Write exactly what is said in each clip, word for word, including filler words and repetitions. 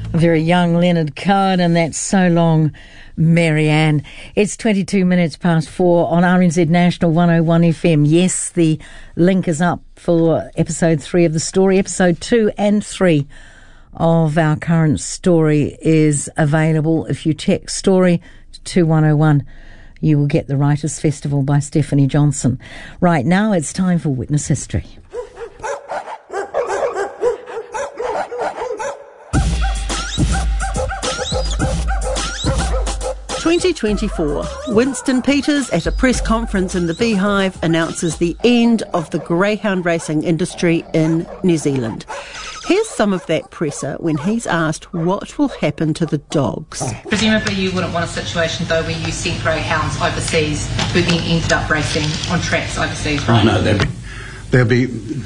A very young Leonard Cohen, and that's So Long, Marianne. It's twenty-two minutes past four on R N Z National one oh one F M. Yes, the link is up for episode three of the story. Episode two and three of our current story is available. If you text story to two one oh one, you will get the Writers' Festival by Stephanie Johnson. Right now, it's time for Witness History. twenty twenty-four. Winston Peters, at a press conference in the Beehive, announces the end of the greyhound racing industry in New Zealand. Here's some of that presser when he's asked what will happen to the dogs. Presumably you wouldn't want a situation, though, where you sent greyhounds overseas who then ended up racing on tracks overseas, right? Oh, no, they'll be, they'll be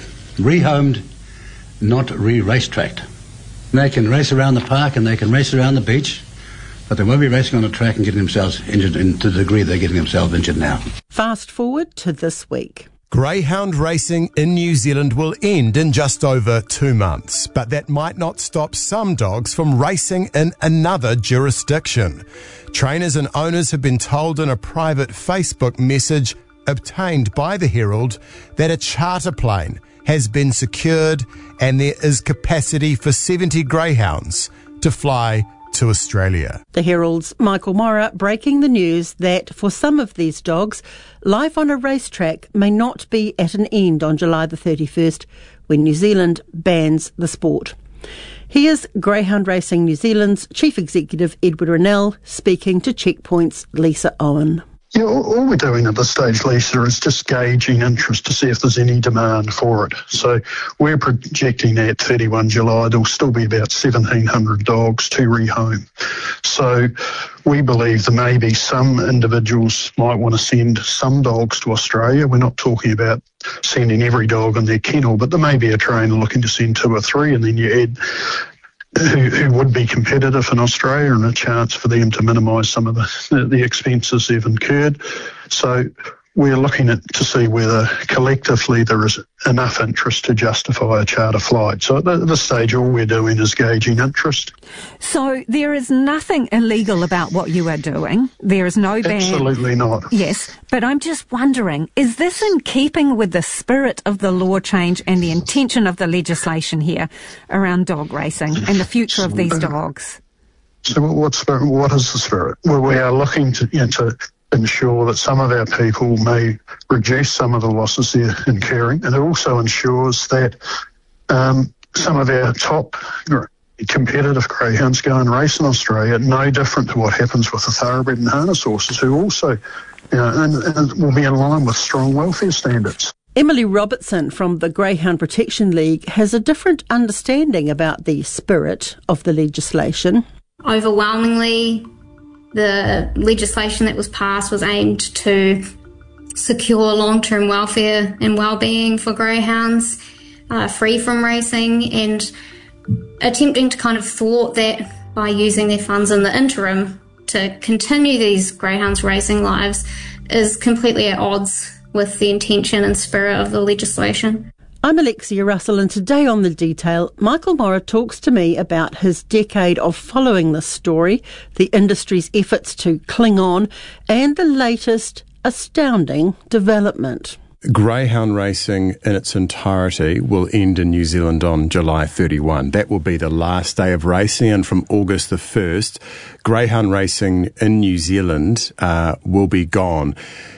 rehomed, not re-racetracked. They can race around the park and they can race around the beach, but they won't be racing on a track and getting themselves injured in, to the degree they're getting themselves injured now. Fast forward to this week. Greyhound racing in New Zealand will end in just over two months, but that might not stop some dogs from racing in another jurisdiction. Trainers and owners have been told in a private Facebook message obtained by the Herald that a charter plane has been secured and there is capacity for seventy greyhounds to fly to Australia. The Herald's Michael Mora breaking the news that for some of these dogs, life on a racetrack may not be at an end on July the thirty-first when New Zealand bans the sport. Here's Greyhound Racing New Zealand's Chief Executive Edward Rennell speaking to Checkpoint's Lisa Owen. Yeah, all, all we're doing at this stage, Lisa, is just gauging interest to see if there's any demand for it. So we're projecting at thirty-first of July there'll still be about seventeen hundred dogs to rehome. So we believe there may be some individuals might want to send some dogs to Australia. We're not talking about sending every dog in their kennel, but there may be a trainer looking to send two or three, and then you add Who, who would be competitive in Australia and a chance for them to minimise some of the, the expenses they've incurred. So we're looking at to see whether collectively there is enough interest to justify a charter flight. So at this stage, all we're doing is gauging interest. So there is nothing illegal about what you are doing. There is no ban. Absolutely not. Yes, but I'm just wondering, is this in keeping with the spirit of the law change and the intention of the legislation here around dog racing and the future of these dogs? So what spirit, what is the spirit? Well, we are looking to, you know, to ensure that some of our people may reduce some of the losses they're incurring, and it also ensures that um, some of our top competitive greyhounds go and race in Australia, no different to what happens with the thoroughbred and harness horses, who also, you know, and, and will be in line with strong welfare standards. Emily Robertson from the Greyhound Protection League has a different understanding about the spirit of the legislation. Overwhelmingly, the legislation that was passed was aimed to secure long-term welfare and well-being for greyhounds, uh, free from racing, and attempting to kind of thwart that by using their funds in the interim to continue these greyhounds' racing lives is completely at odds with the intention and spirit of the legislation. I'm Alexia Russell, and today on The Detail, Michael Mora talks to me about his decade of following this story, the industry's efforts to cling on, and the latest astounding development. Greyhound racing in its entirety will end in New Zealand on July thirty-first. That will be the last day of racing, and from August the first, greyhound racing in New Zealand uh, will be gone.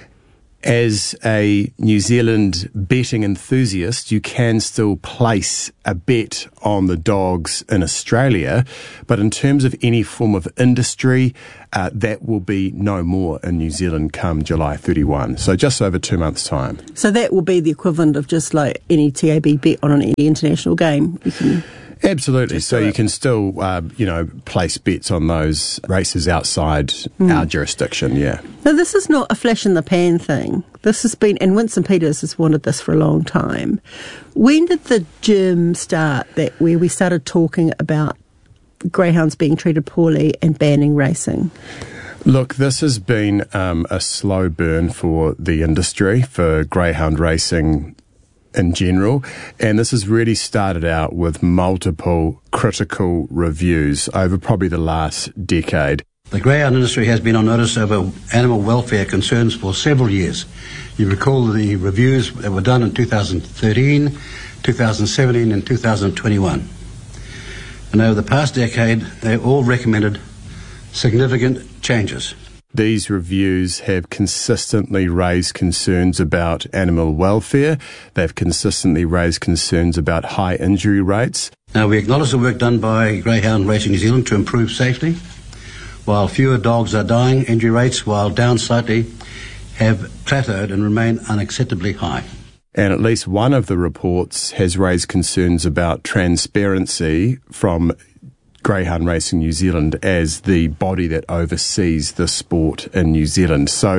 As a New Zealand betting enthusiast, you can still place a bet on the dogs in Australia, but in terms of any form of industry, uh, that will be no more in New Zealand come July thirty-first. So just over two months' time. So that will be the equivalent of just like any T A B bet on any international game. You can Absolutely. So you can still, uh, you know, place bets on those races outside mm. our jurisdiction, yeah. Now, this is not a flash in the pan thing. This has been, and Winston Peters has wanted this for a long time. When did the germ start that where we started talking about greyhounds being treated poorly and banning racing? Look, this has been um, a slow burn for the industry, for greyhound racing in general. And this has really started out with multiple critical reviews over probably the last decade. The greyhound industry has been on notice over animal welfare concerns for several years. You recall the reviews that were done in two thousand thirteen, two thousand seventeen and two thousand twenty-one. And over the past decade, they all recommended significant changes. These reviews have consistently raised concerns about animal welfare. They've consistently raised concerns about high injury rates. Now, we acknowledge the work done by Greyhound Racing New Zealand to improve safety. While fewer dogs are dying, injury rates, while down slightly, have plateaued and remain unacceptably high. And at least one of the reports has raised concerns about transparency from Greyhound Racing New Zealand as the body that oversees the sport in New Zealand. So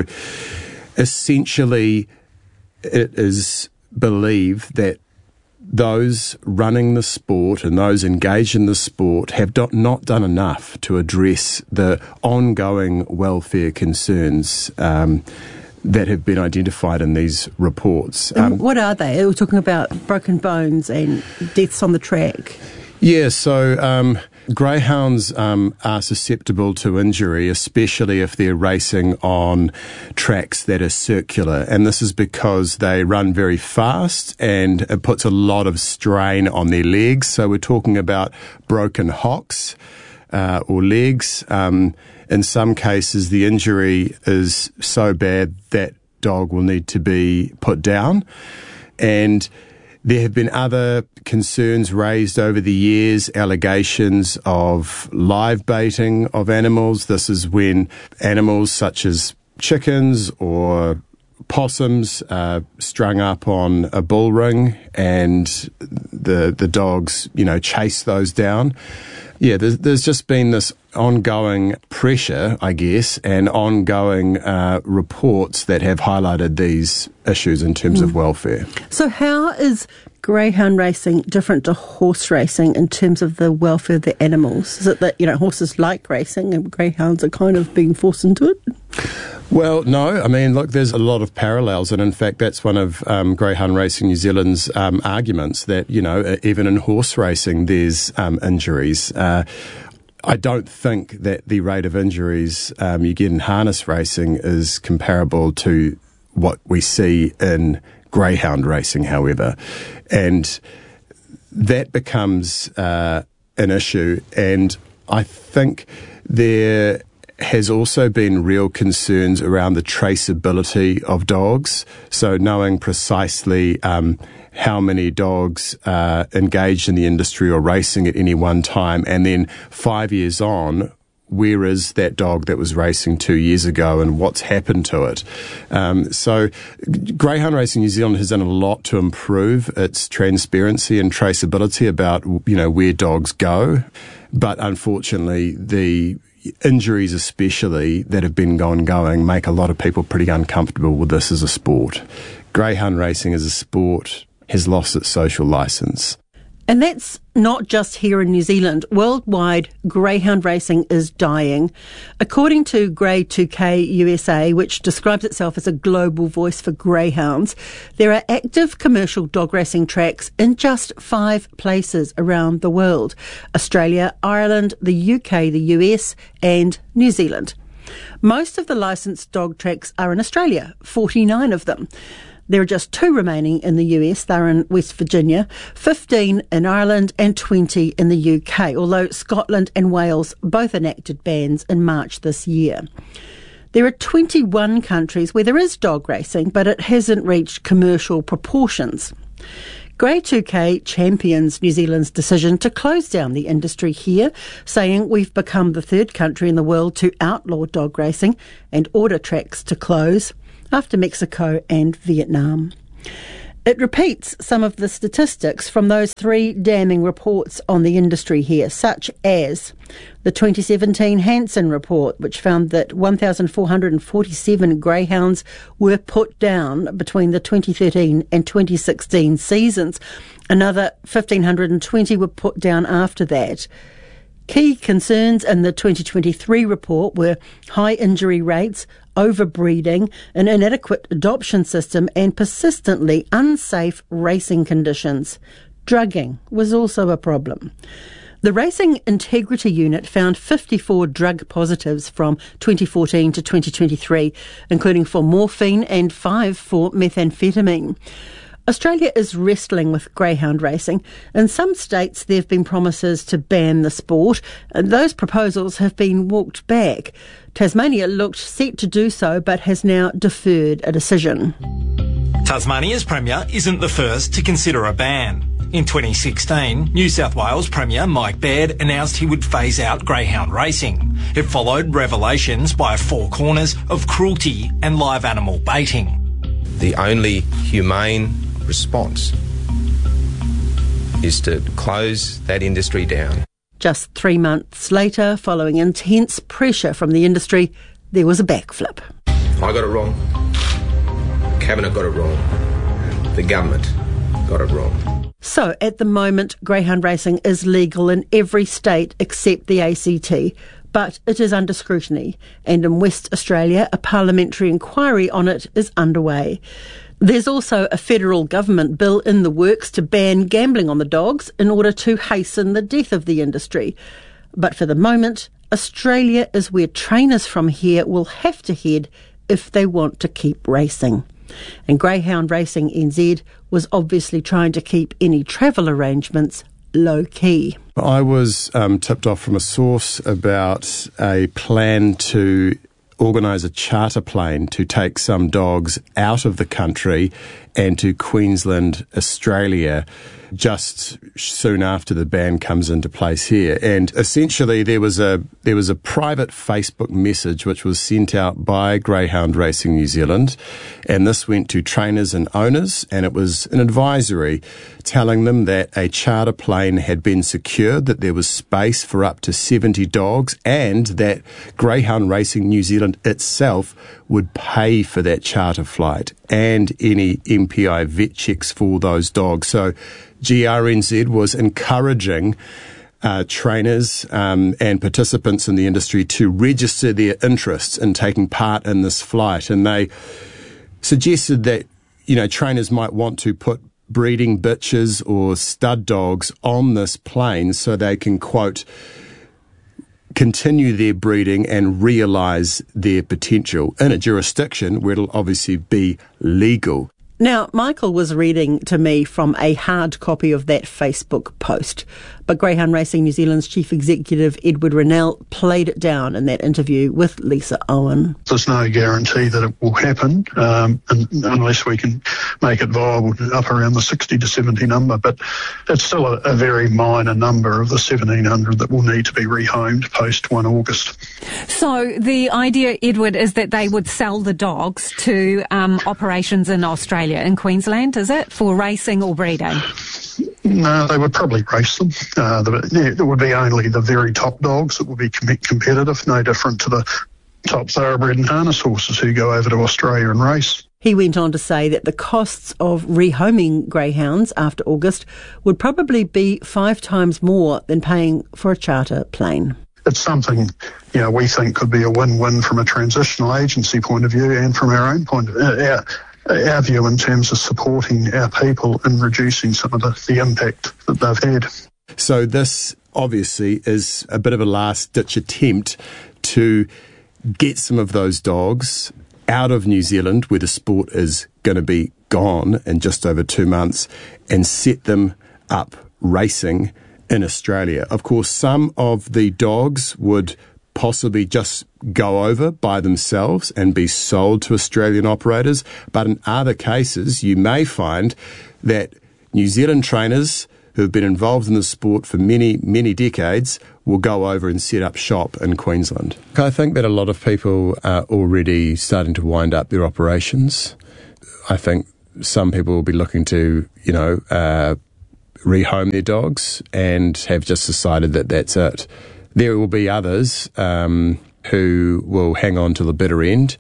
essentially it is believed that those running the sport and those engaged in the sport have do- not done enough to address the ongoing welfare concerns um, that have been identified in these reports. Um, what are they? We're talking about broken bones and deaths on the track. Yeah, so um, greyhounds um, are susceptible to injury, especially if they're racing on tracks that are circular. And this is because they run very fast and it puts a lot of strain on their legs. So we're talking about broken hocks uh, or legs. Um, in some cases, the injury is so bad that dog will need to be put down. And there have been other concerns raised over the years, allegations of live baiting of animals. This is when animals such as chickens or possums are strung up on a bull ring and the the dogs, you know, chase those down. Yeah, there's, there's just been this ongoing pressure, I guess, and ongoing uh, reports that have highlighted these issues in terms mm. of welfare. So how is greyhound racing different to horse racing in terms of the welfare of the animals? Is it that, you know, horses like racing and greyhounds are kind of being forced into it? Well, no. I mean, look, there's a lot of parallels, and in fact, that's one of um, Greyhound Racing New Zealand's um, arguments that, you know, even in horse racing, there's um, injuries. Uh, I don't think that the rate of injuries um, you get in harness racing is comparable to what we see in greyhound racing, however. And that becomes uh, an issue, and I think there has also been real concerns around the traceability of dogs. So knowing precisely um, how many dogs are engaged in the industry or racing at any one time, and then five years on, where is that dog that was racing two years ago and what's happened to it? Um, so Greyhound Racing New Zealand has done a lot to improve its transparency and traceability about, you know, where dogs go. But unfortunately, the injuries especially that have been ongoing make a lot of people pretty uncomfortable with this as a sport. Greyhound racing as a sport has lost its social licence. And that's not just here in New Zealand. Worldwide, greyhound racing is dying. According to Grey two K U S A, which describes itself as a global voice for greyhounds, there are active commercial dog racing tracks in just five places around the world: Australia, Ireland, the U K, the U S and New Zealand. Most of the licensed dog tracks are in Australia, forty-nine of them. There are just two remaining in the U S. They're in West Virginia, fifteen in Ireland and twenty in the U K, although Scotland and Wales both enacted bans in March this year. There are twenty-one countries where there is dog racing, but it hasn't reached commercial proportions. Grey two K champions New Zealand's decision to close down the industry here, saying we've become the third country in the world to outlaw dog racing and order tracks to close, after Mexico and Vietnam. It repeats some of the statistics from those three damning reports on the industry here, such as the twenty seventeen Hansen report, which found that one thousand four hundred forty-seven greyhounds were put down between the twenty thirteen and twenty sixteen seasons. Another one thousand five hundred twenty were put down after that. Key concerns in the twenty twenty-three report were high injury rates, overbreeding, an inadequate adoption system and persistently unsafe racing conditions. Drugging was also a problem. The Racing Integrity Unit found fifty-four drug positives from twenty fourteen to twenty twenty-three, including for morphine and five for methamphetamine. Australia is wrestling with greyhound racing. In some states there have been promises to ban the sport, and those proposals have been walked back. Tasmania looked set to do so but has now deferred a decision. Tasmania's Premier isn't the first to consider a ban. In twenty sixteen, New South Wales Premier Mike Baird announced he would phase out greyhound racing. It followed revelations by Four Corners of cruelty and live animal baiting. The only humane response is to close that industry down. Just three months later, following intense pressure from the industry, there was a backflip. I got it wrong. Cabinet got it wrong. The government got it wrong. So, at the moment, greyhound racing is legal in every state except the A C T, but it is under scrutiny, and in West Australia, a parliamentary inquiry on it is underway. There's also a federal government bill in the works to ban gambling on the dogs in order to hasten the death of the industry. But for the moment, Australia is where trainers from here will have to head if they want to keep racing. And Greyhound Racing N Z was obviously trying to keep any travel arrangements low-key. I was um, tipped off from a source about a plan to organise a charter plane to take some dogs out of the country and to Queensland, Australia, just soon after the ban comes into place here. And essentially there was a there was a private Facebook message which was sent out by Greyhound Racing New Zealand, and this went to trainers and owners, and it was an advisory telling them that a charter plane had been secured, that there was space for up to seventy dogs, and that Greyhound Racing New Zealand itself would pay for that charter flight and any M P I vet checks for those dogs. So G R N Z was encouraging uh, trainers um, and participants in the industry to register their interests in taking part in this flight. And they suggested that, you know, trainers might want to put breeding bitches or stud dogs on this plane so they can, quote, continue their breeding and realise their potential in a jurisdiction where it'll obviously be legal. Now, Michael was reading to me from a hard copy of that Facebook post, but Greyhound Racing New Zealand's Chief Executive Edward Rennell played it down in that interview with Lisa Owen. There's no guarantee that it will happen um, unless we can make it viable up around the sixty to seventy number, but it's still a, a very minor number of the seventeen hundred that will need to be rehomed post first August. So the idea, Edward, is that they would sell the dogs to um, operations in Australia, in Queensland, is it, for racing or breeding? No, they would probably race them. Uh, the, there would be only the very top dogs that would be com- competitive, no different to the top thoroughbred and harness horses who go over to Australia and race. He went on to say that the costs of rehoming greyhounds after August would probably be five times more than paying for a charter plane. It's something, you know, we think could be a win-win from a transitional agency point of view and from our own point of view. Uh, our, our view in terms of supporting our people and reducing some of the, the impact that they've had. So this obviously is a bit of a last-ditch attempt to get some of those dogs out of New Zealand, where the sport is going to be gone in just over two months, and set them up racing in Australia. Of course, some of the dogs would possibly just go over by themselves and be sold to Australian operators, but in other cases you may find that New Zealand trainers who have been involved in the sport for many, many decades will go over and set up shop in Queensland. I think that a lot of people are already starting to wind up their operations. I think some people will be looking to, you know, uh, rehome their dogs and have just decided that that's it. There will be others um, who will hang on to the bitter end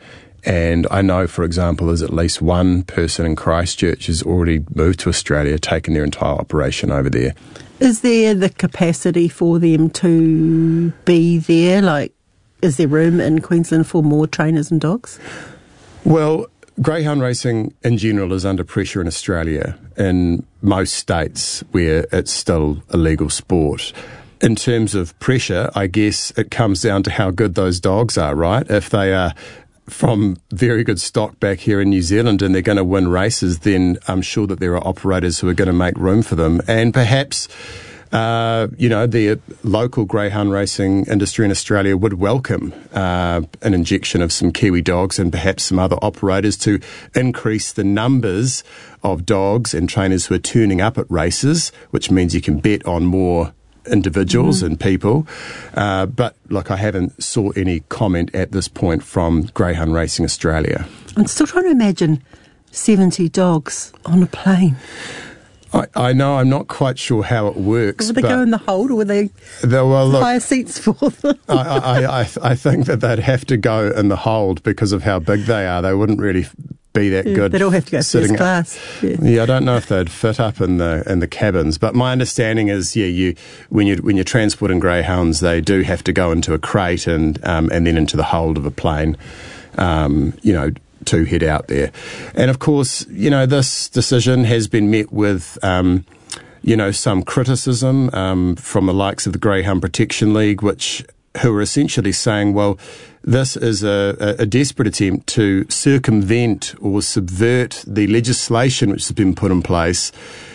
and I know, for example, there's at least one person in Christchurch who's already moved to Australia, taken their entire operation over there. Is there the capacity for them to be there? Like, is there room in Queensland for more trainers and dogs? Well, greyhound racing in general is under pressure in Australia, in most states where it's still a legal sport. In terms of pressure, I guess it comes down to how good those dogs are, right? If they are from very good stock back here in New Zealand and they're going to win races, then I'm sure that there are operators who are going to make room for them. And perhaps, uh, you know, the local greyhound racing industry in Australia would welcome uh, an injection of some Kiwi dogs and perhaps some other operators to increase the numbers of dogs and trainers who are turning up at races, which means you can bet on more individuals mm-hmm. and people. Uh, but, look, I haven't saw any comment at this point from Greyhound Racing Australia. I'm still trying to imagine seventy dogs on a plane. I, I know, I'm not quite sure how it works. Would they go in the hold, or were they well, look, higher seats for them? I, I, I, I think that they'd have to go in the hold because of how big they are. They wouldn't really be that yeah, good. They'd all have to go first class. Yeah. yeah, I don't know if they'd fit up in the in the cabins. But my understanding is, yeah, you when you when you're transporting greyhounds, they do have to go into a crate and um, and then into the hold of a plane. Um, you know. to head out there. And of course, you know, this decision has been met with, um, you know, some criticism um, from the likes of the Greyhound Protection League, which who are essentially saying, well, this is a, a desperate attempt to circumvent or subvert the legislation which has been put in place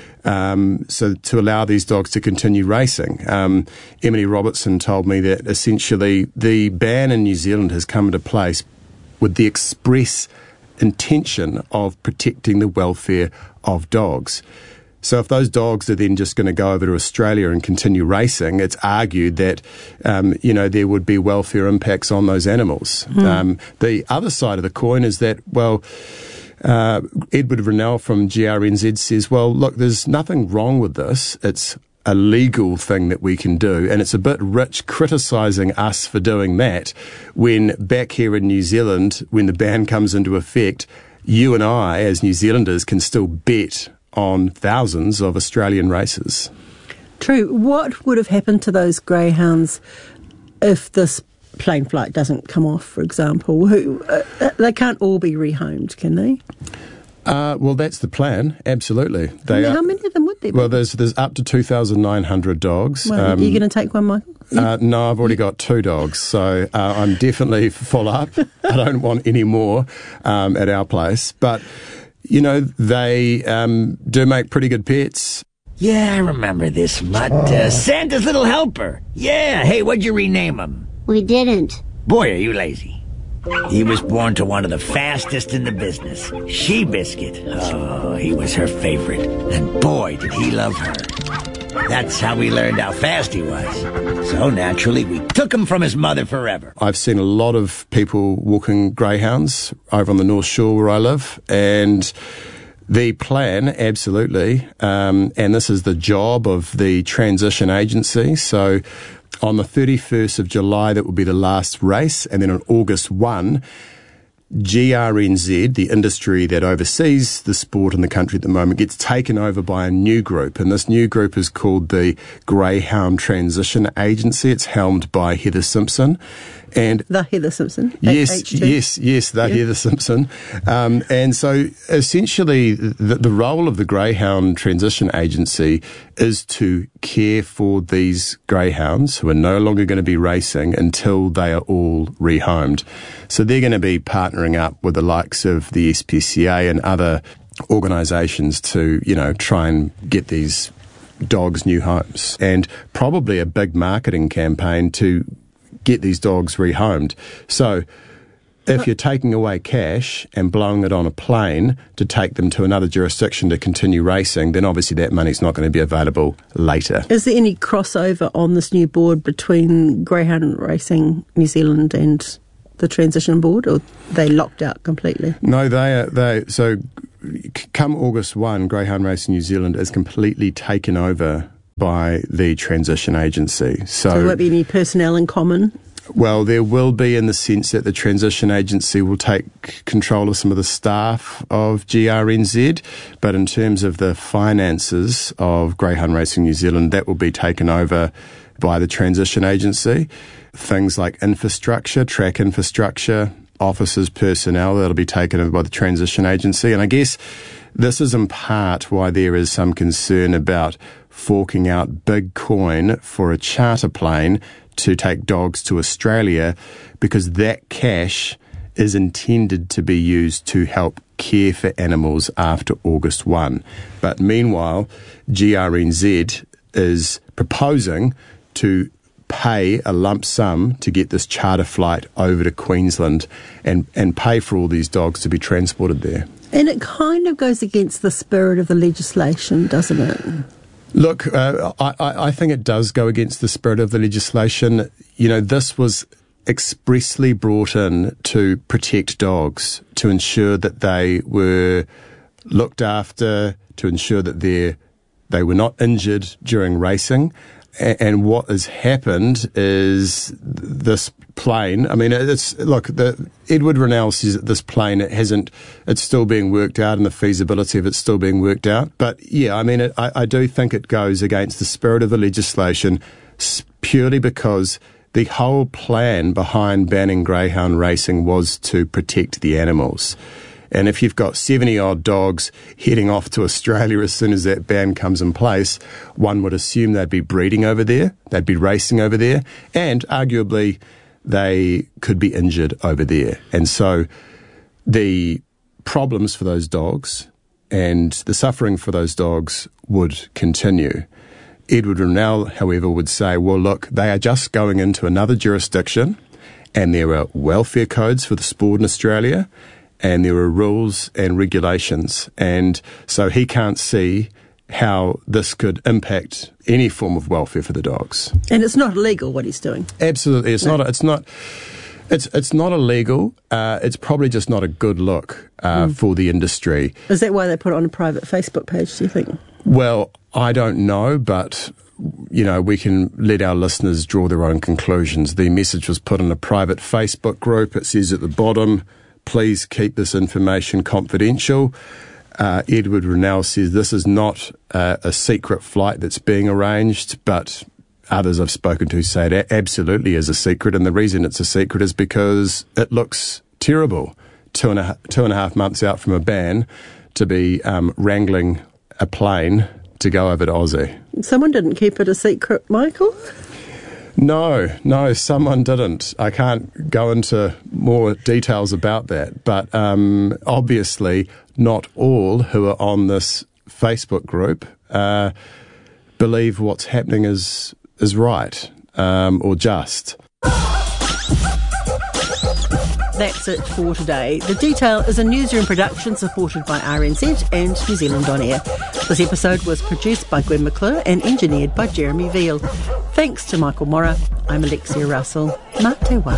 Um, so to allow these dogs to continue racing. Um, Emily Robertson told me that essentially the ban in New Zealand has come into place with the express intention of protecting the welfare of dogs. So if those dogs are then just going to go over to Australia and continue racing, it's argued that, um, you know, there would be welfare impacts on those animals. Mm. Um, the other side of the coin is that, well, uh, Edward Rennell from G R N Z says, well, look, there's nothing wrong with this. It's a legal thing that we can do, and it's a bit rich criticising us for doing that when back here in New Zealand, when the ban comes into effect, you and I as New Zealanders can still bet on thousands of Australian races. True. What would have happened to those greyhounds if this plane flight doesn't come off, for example? Who, uh, they can't all be rehomed, can they? Uh, well, that's the plan, absolutely. They how are, many of them would there be? Well, there's there's up to two thousand nine hundred dogs. Well, um, are you going to take one, Michael? Uh, no, I've already got two dogs, so uh, I'm definitely full up. I don't want any more um, at our place. But, you know, they um, do make pretty good pets. Yeah, I remember this, Mutt. Uh, Santa's Little Helper. Yeah, hey, what'd you rename him? We didn't. Boy, are you lazy. He was born to one of the fastest in the business, She-Biscuit. Oh, he was her favorite. And boy, did he love her. That's how we learned how fast he was. So naturally, we took him from his mother forever. I've seen a lot of people walking greyhounds over on the North Shore where I live, and the plan, absolutely, um, and this is the job of the transition agency. So on the thirty-first of July, that will be the last race, and then on August first, G R N Z, the industry that oversees the sport in the country at the moment, gets taken over by a new group, and this new group is called the Greyhound Transition Agency. It's helmed by Heather Simpson. And the Heather Simpson. Yes, H two. yes, yes, the yeah. Heather Simpson. Um, and so essentially the, the role of the Greyhound Transition Agency is to care for these greyhounds who are no longer going to be racing until they are all rehomed. So they're going to be partnering up with the likes of the S P C A and other organisations to, you know, try and get these dogs new homes, and probably a big marketing campaign to get these dogs rehomed. So if you're taking away cash and blowing it on a plane to take them to another jurisdiction to continue racing, then obviously that money's not going to be available later. Is there any crossover on this new board between Greyhound Racing New Zealand and the transition board, or are they locked out completely? No, they are. They so come August first, Greyhound Racing New Zealand is completely taken over by the transition agency. So, so there won't be any personnel in common? Well, there will be, in the sense that the transition agency will take control of some of the staff of G R N Z, but in terms of the finances of Greyhound Racing New Zealand, that will be taken over by the transition agency. Things like infrastructure, track infrastructure, officers, personnel, that'll be taken over by the transition agency. And I guess this is in part why there is some concern about forking out big coin for a charter plane to take dogs to Australia, because that cash is intended to be used to help care for animals after August first. But meanwhile, G R N Z is proposing to pay a lump sum to get this charter flight over to Queensland and, and pay for all these dogs to be transported there. And it kind of goes against the spirit of the legislation, doesn't it? Look, uh, I, I think it does go against the spirit of the legislation. You know, this was expressly brought in to protect dogs, to ensure that they were looked after, to ensure that they they were not injured during racing. And what has happened is this plane, I mean, it's, look, the, Edward Rennell says that this plane, it hasn't, it's still being worked out, and the feasibility of it's still being worked out. But yeah, I mean, it, I, I do think it goes against the spirit of the legislation, purely because the whole plan behind banning greyhound racing was to protect the animals. And if you've got seventy-odd dogs heading off to Australia as soon as that ban comes in place, one would assume they'd be breeding over there, they'd be racing over there, and arguably they could be injured over there. And so the problems for those dogs and the suffering for those dogs would continue. Edward Rennell, however, would say, well, look, they are just going into another jurisdiction, and there are welfare codes for the sport in Australia, and there are rules and regulations, and so he can't see how this could impact any form of welfare for the dogs. And it's not illegal what he's doing. Absolutely, it's no. not. It's not. It's it's not illegal. Uh, it's probably just not a good look uh, mm. for the industry. Is that why they put it on a private Facebook page, do you think? Well, I don't know, but you know, we can let our listeners draw their own conclusions. The message was put in a private Facebook group. It says at the bottom, please keep this information confidential. Uh, Edward Rennell says this is not uh, a secret flight that's being arranged, but others I've spoken to say it absolutely is a secret, and the reason it's a secret is because it looks terrible. Two and a, two and a half months out from a ban to be um, wrangling a plane to go over to Aussie. Someone didn't keep it a secret, Michael? No, no, someone didn't. I can't go into more details about that, but um, obviously not all who are on this Facebook group uh, believe what's happening is is right um, or just. That's it for today. The Detail is a newsroom production supported by R N Z and New Zealand On Air. This episode was produced by Gwen McClure and engineered by Jeremy Veal. Thanks to Michael Morra. I'm Alexia Russell. Mā te wā.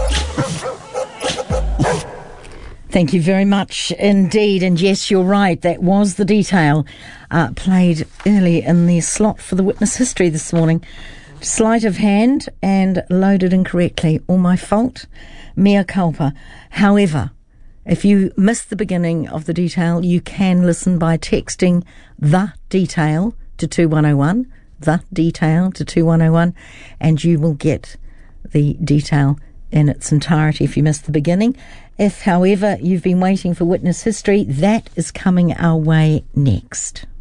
Thank you very much indeed. And yes, you're right. That was The Detail, uh, played early in the slot for the witness history this morning. Sleight of hand and loaded incorrectly. All my fault. Mea culpa. However, if you missed the beginning of The Detail, you can listen by texting The Detail to two one oh one, The Detail to two one oh one, and you will get the detail in its entirety if you missed the beginning. If, however, you've been waiting for witness history, that is coming our way next.